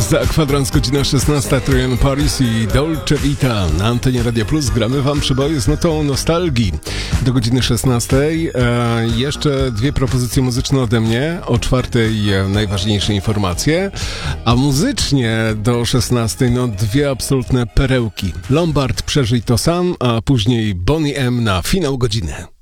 Za kwadrans godzina 16, Trian Paris i Dolce Vita. Na antenie Radia Plus gramy wam przeboje z notą nostalgii. Do godziny 16 jeszcze dwie propozycje muzyczne ode mnie. O 4 najważniejsze informacje. A muzycznie do 16 dwie absolutne perełki. Lombard, Przeżyj to sam, a później Boney M na finał godziny.